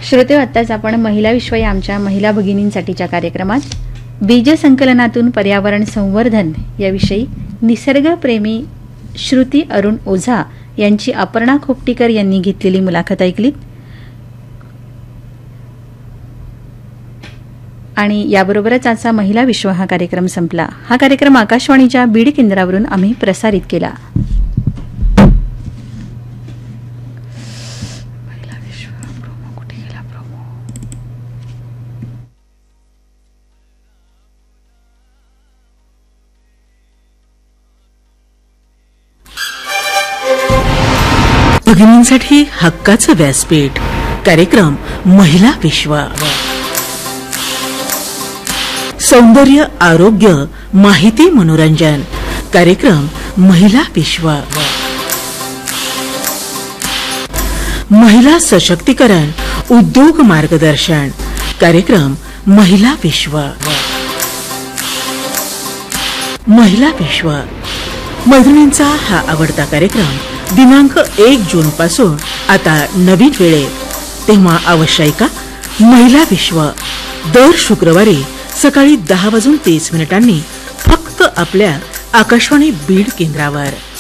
श्रोते, आत्ताच आपण महिला विश्व या आमच्या महिला भगिनींसाठीच्या कार्यक्रमात बीज संकलनातून पर्यावरण संवर्धन याविषयी निसर्गप्रेमी श्रुती अरुण ओझा यांची अपर्णा खोपटीकर यांनी घेतलेली मुलाखत ऐकलीत. आणि याबरोबरच आजचा महिला विश्व हा कार्यक्रम संपला. हा कार्यक्रम आकाशवाणीच्या बीड केंद्रावरून आम्ही प्रसारित केला. भगिनींसाठी हक्काचं व्यासपीठ कार्यक्रम महिला विश्व. सौंदर्य, आरोग्य, माहिती, मनोरंजन कार्यक्रम महिला विश्व. महिला सशक्तीकरण, उद्योग मार्गदर्शन कार्यक्रम महिला विश्व. महिला विश्व मैत्रिणींचा हा आवडता कार्यक्रम दिनांक 1 जून पासून आता नवीन वेळेत. तेव्हा अवश्य ऐका महिला विश्व दर शुक्रवारी सकाळी 10:30 फक्त आपल्या आकाशवाणी बीड केंद्रावर.